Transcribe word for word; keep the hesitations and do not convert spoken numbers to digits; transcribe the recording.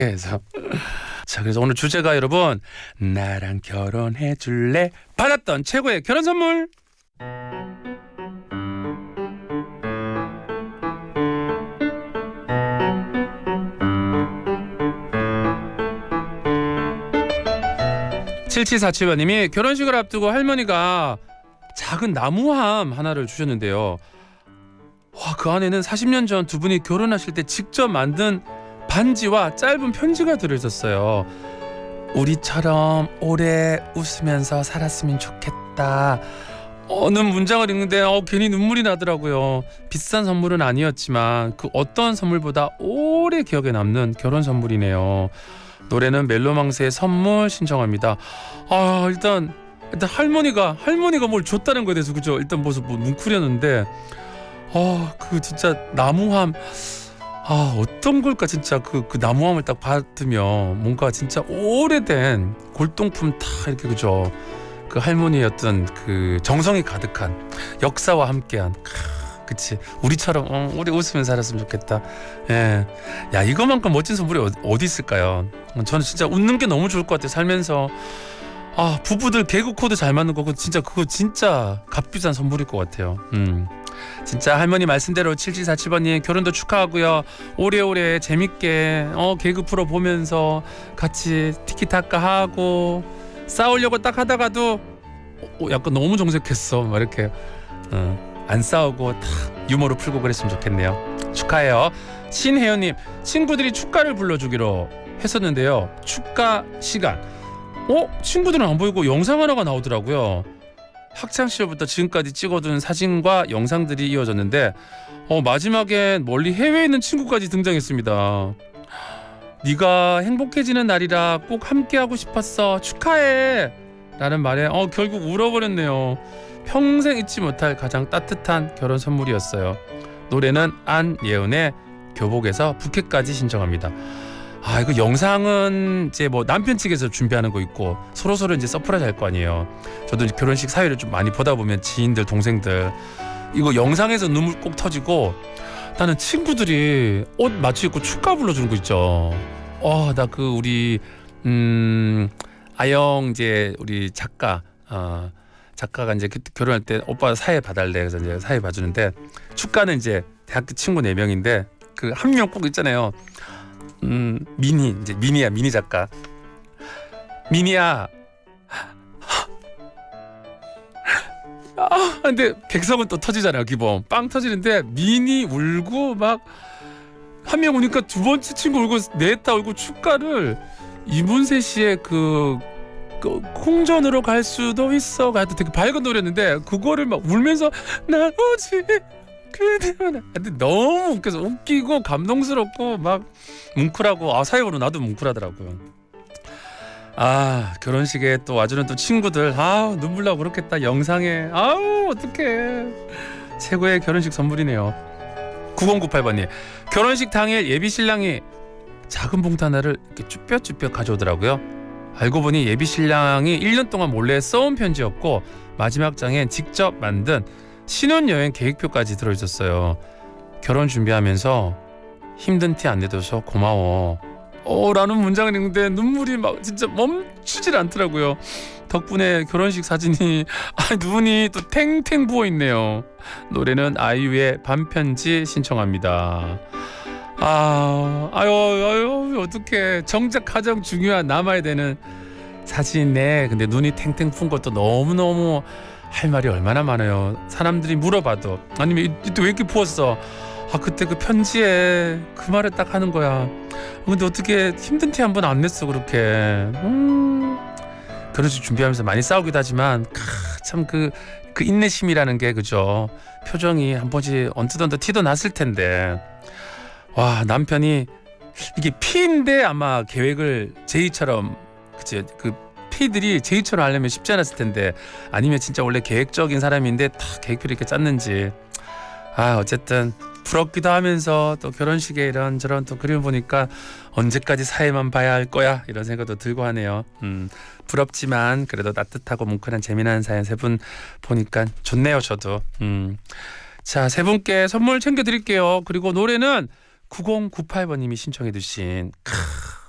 그래서 자 그래서 오늘 주제가 여러분 나랑 결혼해 줄래? 받았던 최고의 결혼 선물. 칠칠사칠 번님이 결혼식을 앞두고 할머니가 작은 나무함 하나를 주셨는데요. 와, 그 안에는 사십 년 전 두 분이 결혼하실 때 직접 만든 반지와 짧은 편지가 들어있었어요. 우리처럼 오래 웃으면서 살았으면 좋겠다. 어느 문장을 읽는데 어, 괜히 눈물이 나더라고요. 비싼 선물은 아니었지만 그 어떤 선물보다 오래 기억에 남는 결혼 선물이네요. 노래는 멜로망스의 선물 신청합니다. 아 일단 일단 할머니가 할머니가 뭘 줬다는 거에 대해서 그죠? 일단 벌써 뭐 뭉클했는데 아 그 진짜 나무함 아 어떤 걸까 진짜 그, 그 나무함을 딱 받으면 뭔가 진짜 오래된 골동품 다 이렇게 그죠? 그 할머니의 어떤 그 정성이 가득한 역사와 함께한 그치 우리처럼 어, 우리 웃으면 살았으면 좋겠다. 예, 야 이거만큼 멋진 선물이 어디, 어디 있을까요? 저는 진짜 웃는 게 너무 좋을 것 같아요. 살면서 아 부부들 개그 코드 잘 맞는 거고 진짜 그거 진짜 값비싼 선물일 것 같아요. 음, 진짜 할머니 말씀대로 칠칠사칠 번님 결혼도 축하하고요. 오래오래 재밌게 어 개그 풀어 보면서 같이 티키타카 하고 싸우려고 딱 하다가도 어, 약간 너무 정색했어 막 이렇게 어. 안 싸우고 다 유머로 풀고 그랬으면 좋겠네요. 축하해요. 신혜연님 친구들이 축가를 불러주기로 했었는데요. 축가 시간 어? 친구들은 안 보이고 영상 하나가 나오더라고요. 학창시절부터 지금까지 찍어둔 사진과 영상들이 이어졌는데 어, 마지막엔 멀리 해외에 있는 친구까지 등장했습니다. 네가 행복해지는 날이라 꼭 함께하고 싶었어 축하해 라는 말에 어, 결국 울어버렸네요. 평생 잊지 못할 가장 따뜻한 결혼 선물이었어요. 노래는 안예은의 교복에서 부케까지 신청합니다. 아 이거 영상은 이제 뭐 남편 측에서 준비하는 거 있고 서로 서로 이제 서프라이즈 할 거 아니에요. 저도 결혼식 사회를 좀 많이 보다 보면 지인들 동생들 이거 영상에서 눈물 꼭 터지고 나는 친구들이 옷 맞춰 입고 축가 불러주는 거 있죠. 어 나 그 우리 음 아영 이제 우리 작가 어. 작가가 이제 결혼할 때 오빠 사회 봐달래 그래서 이제 사회 봐주는데 축가는 이제 대학교 친구 네 명인데 그 한 명 꼭 있잖아요. 음 미니 이제 미니야 미니 작가 미니야 아 근데 객석은 또 터지잖아요. 기본 빵 터지는데 미니 울고 막 한 명 우니까 두 번째 친구 울고 넷다 울고 축가를 이문세 씨의 그 그 콩전으로 갈 수도 있어 가도 되게 밝은 노래였는데 그거를 막 울면서 난 오직 그대만 근데 너무 웃겨서 웃기고 감동스럽고 막 뭉클하고 아 사회적으로 나도 뭉클하더라고요. 아 결혼식에 또 와주는 또 친구들 아 눈물 나고 그렇겠다. 영상에 아우 어떡해 최고의 결혼식 선물이네요. 구공구팔 번님 결혼식 당일 예비신랑이 작은 봉투 하나를 이렇게 쭈뼛쭈뼛 가져오더라고요. 알고 보니 예비신랑이 일 년 동안 몰래 써온 편지였고 마지막 장엔 직접 만든 신혼여행 계획표까지 들어있었어요. 결혼 준비하면서 힘든 티 안 내줘서 고마워 어 라는 문장을 읽는데 눈물이 막 진짜 멈추질 않더라고요. 덕분에 결혼식 사진이 아, 눈이 또 탱탱 부어있네요. 노래는 아이유의 반편지 신청합니다. 아, 아유, 아유, 어떡해. 정작 가장 중요한 남아야 되는 사진에 근데 눈이 탱탱 푼 것도 너무너무 할 말이 얼마나 많아요. 사람들이 물어봐도 아니면 이때 왜 이렇게 부었어? 아, 그때 그 편지에 그 말을 딱 하는 거야. 근데 어떻게 힘든 티 한 번 안 냈어, 그렇게. 음, 결혼식 준비하면서 많이 싸우기도 하지만 참 그 그 인내심이라는 게 그죠. 표정이 한 번씩 언뜻언뜻 티도 났을 텐데. 와 남편이 이게 피인데 아마 계획을 제이처럼 그치 그 피들이 제이처럼 하려면 쉽지 않았을 텐데 아니면 진짜 원래 계획적인 사람인데 다 계획표를 이렇게 짰는지 아 어쨌든 부럽기도 하면서 또 결혼식에 이런저런 또 그림을 보니까 언제까지 사회만 봐야 할 거야 이런 생각도 들고 하네요. 음 부럽지만 그래도 따뜻하고 뭉클한 재미난 사연 세 분 보니까 좋네요. 저도 음 자 세 분께 선물 챙겨드릴게요. 그리고 노래는 구공구팔 번님이 신청해 주신 크